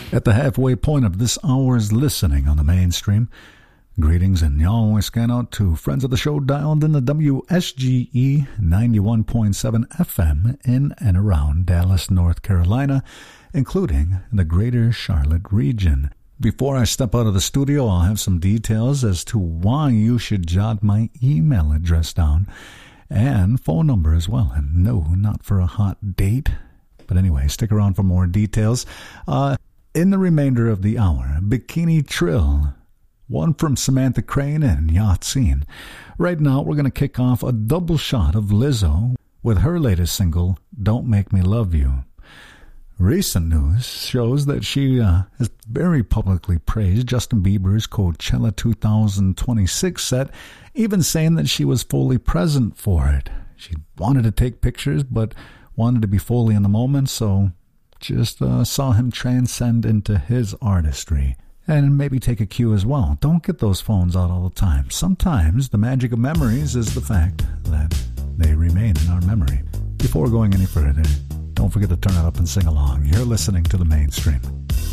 At the halfway point of this hour's listening on the mainstream, greetings and always scan out to friends of the show dialed in the WSGE 91.7 FM in and around Dallas, North Carolina, including the greater Charlotte region. Before I step out of the studio, I'll have some details as to why you should jot my email address down and phone number as well. And no, not for a hot date. But anyway, stick around for more details. In the remainder of the hour, Bikini Trill, one from Samantha Crane and Yacht Scene. Right now, we're going to kick off a double shot of Lizzo with her latest single, Don't Make Me Love You. Recent news shows that she has very publicly praised Justin Bieber's Coachella 2026 set, even saying that she was fully present for it. She wanted to take pictures, but wanted to be fully in the moment, so just saw him transcend into his artistry. And maybe take a cue as well. Don't get those phones out all the time. Sometimes the magic of memories is the fact that they remain in our memory. Before going any further, don't forget to turn it up and sing along. You're listening to The Mainstream.